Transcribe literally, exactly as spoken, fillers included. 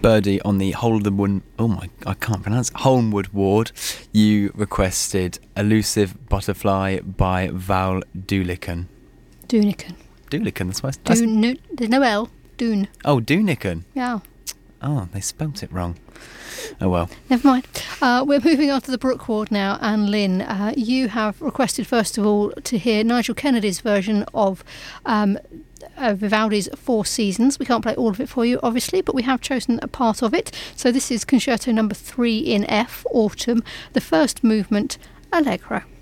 Birdie on the Holdenwood, oh my, I can't pronounce it, Holmwood ward, you requested Elusive Butterfly by Val Doolican. Doonican. Doolican, that's what I Doon, no, there's no L. Doon. Oh, Doonican. Yeah. Oh, they spelt it wrong. Oh well. Never mind. Uh, we're moving on to the Brook ward now, and Lynn, uh, you have requested first of all to hear Nigel Kennedy's version of um, uh, Vivaldi's Four Seasons. We can't play all of it for you, obviously, but we have chosen a part of it. So this is Concerto Number Three in F, Autumn, the first movement, Allegro.